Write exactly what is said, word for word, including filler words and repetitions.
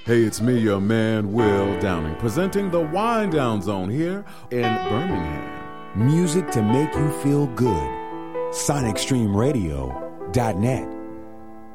Hey, it's me, your man, Will Downing, presenting the Wind Down Zone here in Birmingham. Music to make you feel good. Sonic Stream Radio dot net.